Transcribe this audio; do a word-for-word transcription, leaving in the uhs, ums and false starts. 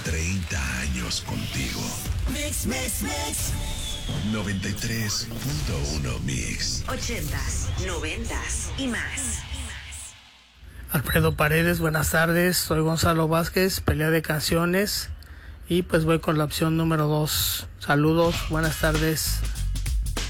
treinta años contigo. Mix, mix, mix. noventa y tres punto uno Mix. Ochentas, noventas y más. Alfredo Paredes, buenas tardes. Soy Gonzalo Vázquez, pelea de canciones. Y pues voy con la opción número dos. Saludos, buenas tardes.